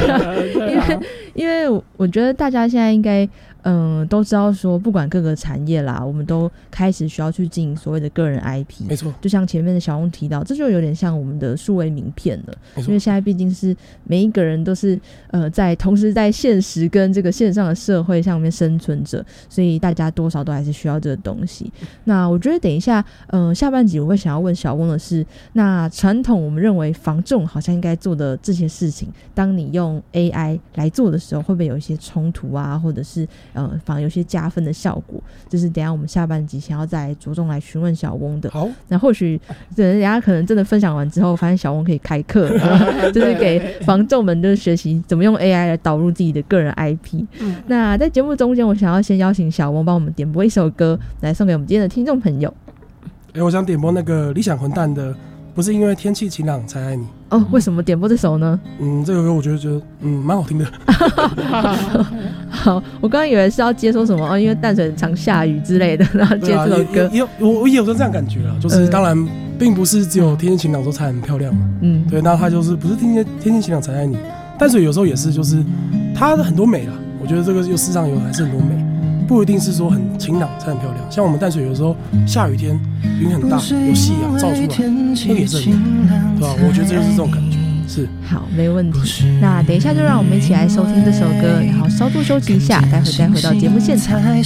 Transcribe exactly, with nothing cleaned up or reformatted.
因为因为我觉得大家现在应该嗯都知道说，不管各个产业啦，我们都开始需要去经营所谓的个人 I P。 没错， 就像前面的小翁提到，这就有点像我们的数位名片了。因为现在毕竟是每一个人都是呃在同时在现实跟这个线上的社会上面生存者，所以大家多少都还是需要这个东西。那我觉得等一下呃下半集我会想要问小翁的是，那传统我们认为房仲好像应该做的这些事情，当你用 A I 来做的时候，会不会有一些冲突啊，或者是呃反而有些加分的效果？就是等一下我们下半集想要再着重来询问小翁的。 好， 那或许等一下可能真的分享完之后，发现小翁可以开课，就是给房仲们就是学习怎么用 A I 来导入自己的个人 I P。嗯、那在节目中间，我想要先邀请小翁帮我们点播一首歌，来送给我们今天的听众朋友。 欸、我想点播那个理想混蛋的不是因为天气晴朗才爱你。 哦，为什么点播这首呢？ 嗯，这个歌我觉得觉得嗯蛮好听的。 好，我刚刚以为是要接说什么哦，因为淡水很常下雨之类的，然后接这首歌。 啊、也也我我也有这样感觉啦，就是当然并不是只有天气晴朗的时候才很漂亮嘛。嗯，对，那它就是不是天气天气晴朗才爱你，淡水有时候也是，就是它的很多美啦。我觉得这个又世上有还是很多美。不一定是说很晴朗才很漂亮，像我们淡水有时候下雨天云很大，有夕阳照出来，那个也是很美，对吧、啊？我觉得这就是这种感觉。是， 好，没问题。那等一下就让我们一起来收听这首歌，然后稍作休息一下，待会再回到节目现场。